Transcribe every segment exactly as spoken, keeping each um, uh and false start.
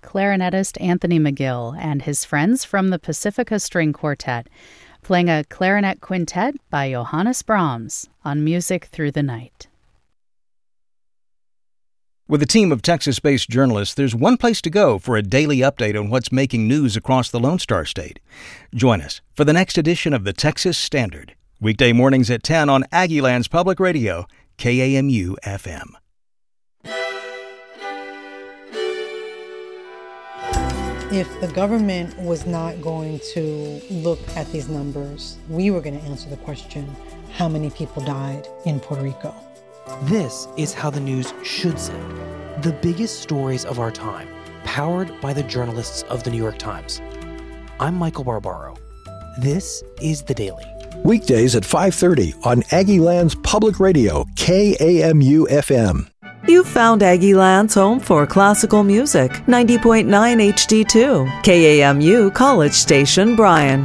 clarinetist Anthony McGill and his friends from the Pacifica String Quartet, playing a clarinet quintet by Johannes Brahms on Music Through the Night. With a team of Texas-based journalists, there's one place to go for a daily update on what's making news across the Lone Star State. Join us for the next edition of the Texas Standard, weekday mornings at ten on Aggieland's Public Radio, K A M U F M. If the government was not going to look at these numbers, we were going to answer the question, how many people died in Puerto Rico? This is how the news should sound. The biggest stories of our time, powered by the journalists of the New York Times. I'm Michael Barbaro. This is The Daily. Weekdays at five thirty on Aggieland's Public Radio, K A M U F M. You found Aggieland's home for classical music, ninety point nine H D two, K A M U College Station, Bryan.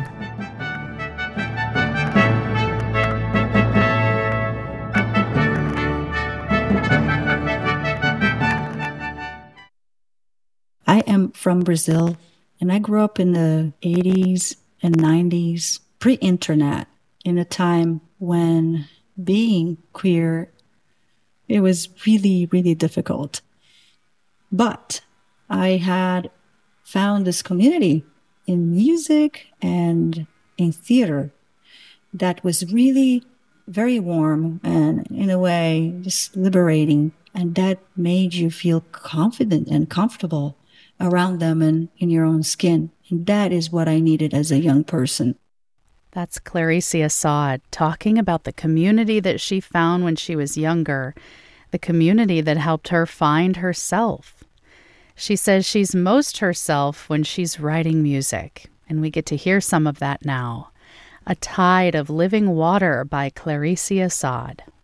I am from Brazil, and I grew up in the eighties and nineties, pre-internet, in a time when being queer, it was really, really difficult. But I had found this community in music and in theater that was really very warm and, in a way, just liberating. And that made you feel confident and comfortable around them and in your own skin. And that is what I needed as a young person. That's Clarice Assad talking about the community that she found when she was younger, the community that helped her find herself. She says she's most herself when she's writing music, and we get to hear some of that now. A Tide of Living Water by Clarice Assad.